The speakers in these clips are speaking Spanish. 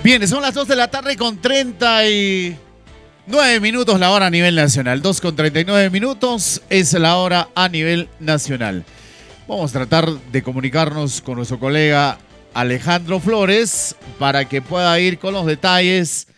Bien, son las 2 de la tarde con 39 minutos la hora a nivel nacional. 2 con 39 minutos es la hora a nivel nacional. Vamos a tratar de comunicarnos con nuestro colega Alejandro Flores para que pueda ir con los detalles,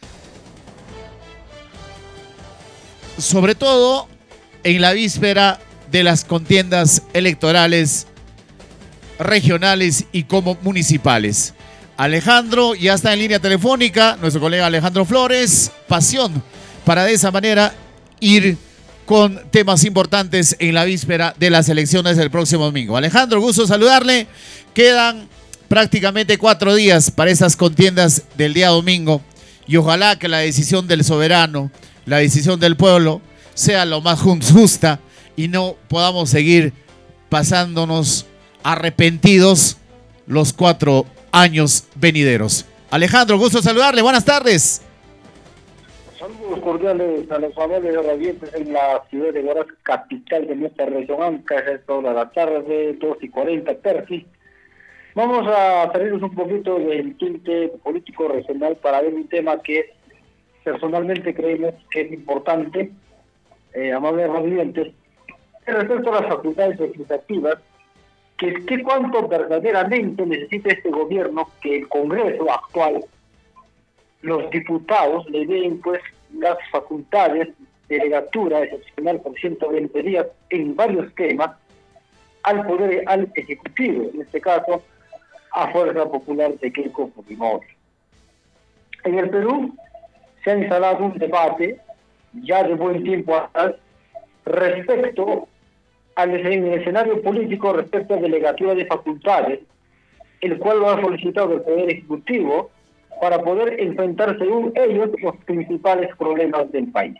sobre todo en la víspera de las contiendas electorales regionales y como municipales. Alejandro ya está en línea telefónica, nuestro colega Alejandro Flores, pasión para de esa manera ir con temas importantes en la víspera de las elecciones del próximo domingo. Alejandro, gusto saludarle. Quedan prácticamente 4 días para estas contiendas del día domingo y ojalá que la decisión del soberano, la decisión del pueblo, sea lo más justa y no podamos seguir pasándonos arrepentidos los 4 años venideros. Alejandro, gusto saludarle, buenas tardes. Saludos cordiales a los amables radiantes en la ciudad de Huaraz, capital de nuestra región Anca. Es esta hora de la tarde, 2:40 Perfi. Vamos a salirnos un poquito del tinte político regional para ver un tema que personalmente creemos que es importante, amables radiantes, respecto a las facultades legislativas, que cuánto verdaderamente necesita este gobierno que el Congreso actual, los diputados le den pues las facultades de legislatura excepcional por 120 días en varios temas al Ejecutivo, en este caso a Fuerza Popular de Keiko Fujimori. En el Perú se ha instalado un debate ya de buen tiempo atrás respecto en el escenario político respecto a delegatura de facultades, el cual lo ha solicitado el Poder Ejecutivo para poder enfrentar según ellos los principales problemas del país.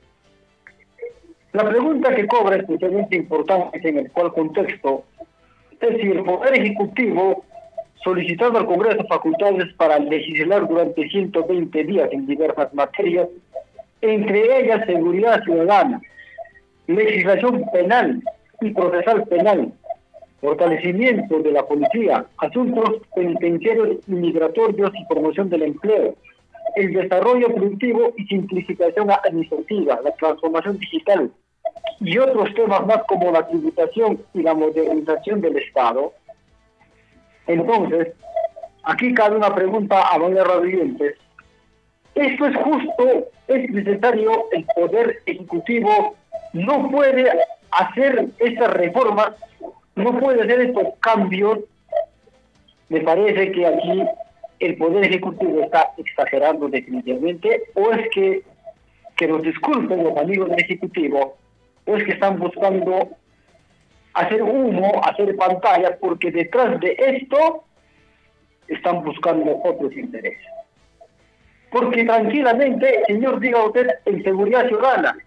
La pregunta que cobra especialmente importancia en el cual contexto es si el Poder Ejecutivo, solicitando al Congreso facultades para legislar durante 120 días en diversas materias, entre ellas seguridad ciudadana, legislación penal y procesal penal, fortalecimiento de la policía, asuntos penitenciarios y migratorios y promoción del empleo, el desarrollo productivo y simplificación administrativa, la transformación digital y otros temas más como la tributación y la modernización del Estado. Entonces, aquí cabe una pregunta a los radiantes. ¿Esto es justo? ¿Es necesario? ¿El Poder Ejecutivo no puede hacer estas reformas? ¿No puede hacer estos cambios? Me parece que aquí el Poder Ejecutivo está exagerando definitivamente, o es que nos disculpen los amigos del Ejecutivo, o es que están buscando hacer humo, hacer pantalla, porque detrás de esto están buscando otros intereses. Porque tranquilamente, señor, diga usted, en seguridad ciudadana,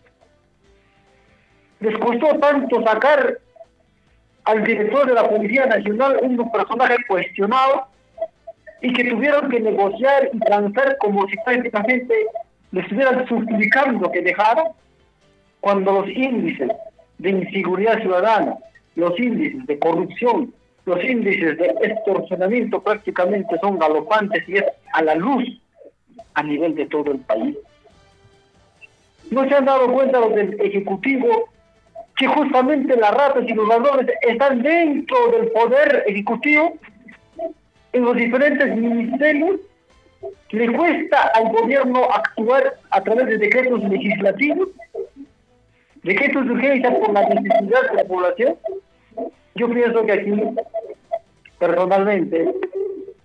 les costó tanto sacar al director de la Policía Nacional, un personaje cuestionado, y que tuvieron que negociar y transar como si prácticamente les estuvieran suplicando que dejaran, cuando los índices de inseguridad ciudadana, los índices de corrupción, los índices de extorsionamiento prácticamente son galopantes y es a la luz a nivel de todo el país. ¿No se han dado cuenta los del Ejecutivo que justamente las ratas y los ladrones están dentro del Poder Ejecutivo, en los diferentes ministerios? ¿Le cuesta al gobierno actuar a través de decretos legislativos, decretos de urgencia por la necesidad de la población? Yo pienso que aquí, personalmente,